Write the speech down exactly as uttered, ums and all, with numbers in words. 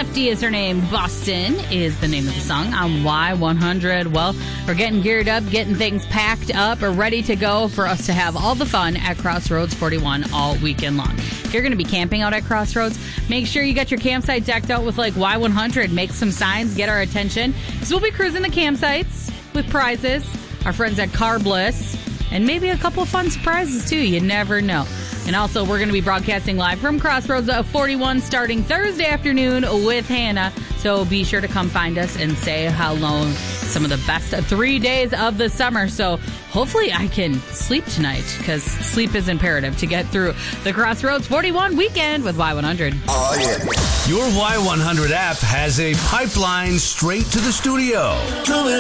Lefty is her name. Boston is the name of the song on Y one hundred. Well, we're getting geared up, getting things packed up, or ready to go for us to have all the fun at Crossroads forty-one all weekend long. If you're going to be camping out at Crossroads, make sure you got your campsite decked out with like Y one hundred. Make some signs, get our attention. Because we'll be cruising the campsites with prizes, our friends at Car Bliss, and maybe a couple fun surprises too. You never know. And also, we're going to be broadcasting live from Crossroads of forty-one starting Thursday afternoon with Hannah. So be sure to come find us and say hello. Some of the best three days of the summer. So hopefully I can sleep tonight, because sleep is imperative to get through the Crossroads forty-one weekend with Y one hundred. Oh, yeah. Your Y one hundred app has a pipeline straight to the studio.